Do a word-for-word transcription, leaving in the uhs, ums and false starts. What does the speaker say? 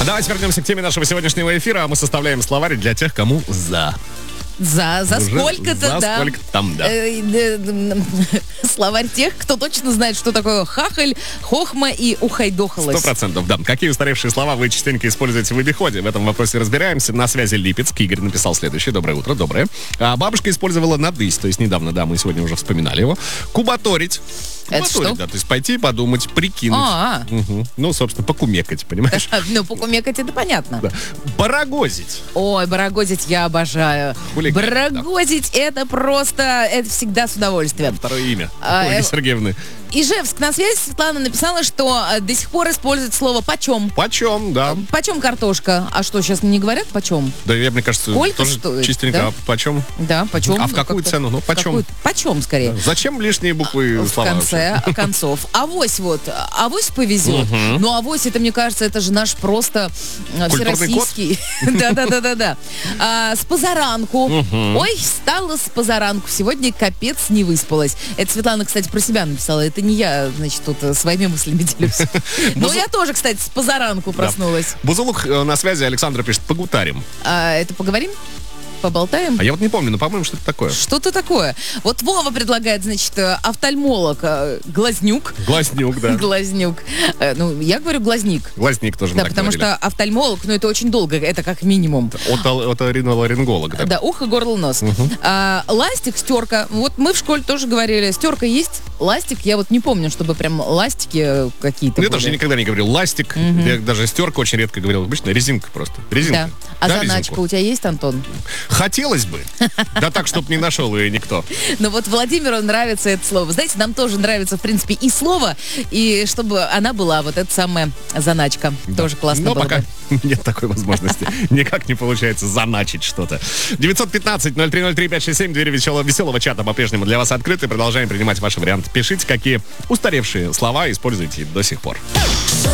Давайте вернемся к теме нашего сегодняшнего эфира. Мы составляем словарь для тех, кому за. За, за Уже сколько-то, за да. сколько там, да. Э, э, э, Словарь тех, кто точно знает, что такое хахаль, хохма и ухайдохалась. Сто процентов, да. Какие устаревшие слова вы частенько используете в обиходе? В этом вопросе разбираемся. На связи Липецк. Игорь написал следующее. Доброе утро, доброе. А бабушка использовала надысь, то есть недавно, да, мы сегодня уже вспоминали его. Кубаторить. Это Кубаторить, что? да, то есть пойти, подумать, прикинуть. А, Угу. Ну, собственно, покумекать, понимаешь? ну, покумекать это понятно. Да. Барагозить. Ой, барагозить я обожаю. Хулиган, Барагозить это просто, это всегда с удовольствием. Второе имя А, Ольги э, Сергеевны. Ижевск на связи. Светлана написала, что э, до сих пор используют слово «почем». Почем, да. Почем картошка? А что, сейчас не говорят почем? Да, я, мне кажется, Сколько тоже стоит, чистенько. да? А почем? Да, почем. А в Ну, какую как-то- цену? Ну, в почем? какую- Почем, скорее. Зачем лишние буквы В слова конце концов. Авось вот. Авось повезет. Ну, авось, это, мне кажется, это же наш просто э, Культурный всероссийский. Да-да-да-да-да. А, С позаранку. Ой, встала с позаранку. Сегодня капец не выспалась. Это Светлана, кстати, про себя написала. Это не я, значит, тут э, своими мыслями делюсь. Но я тоже, кстати, с позаранку проснулась. Бузулук э, на связи. Александра пишет, погутарим. А, Это поговорим? Поболтаем? А я вот не помню, но, по-моему, что это такое. Что-то такое. Вот Вова предлагает, значит, э, офтальмолог, э, глазнюк. Глазнюк, да. Глазнюк. Э, Ну, я говорю глазник. Глазник тоже мы Да, так потому говорили. что офтальмолог, ну, это очень долго, это как минимум. От оториноларинголог, да. Да, ухо, горло, нос. А, ластик, стерка. Вот мы в школе тоже говорили, стерка есть, ластик, я вот не помню, чтобы прям ластики э, какие-то Ну, я были. тоже никогда не говорил ластик. Я даже стерка очень редко говорил. Обычно резинка просто. Резинка. Да. А Да, заначка резинку. у тебя есть, Антон? Хотелось бы. Да так, чтобы не нашел ее никто. Ну вот Владимиру нравится это слово. Знаете, нам тоже нравится, в принципе, и слово, и чтобы она была, вот эта самая заначка. Тоже классно Но было пока бы. нет такой возможности. Никак не получается заначить что-то. девятьсот пятнадцать ноль три ноль три пять шесть семь. Двери веселого, веселого чата по-прежнему для вас открыты. Продолжаем принимать ваши варианты. Пишите, какие устаревшие слова используете до сих пор.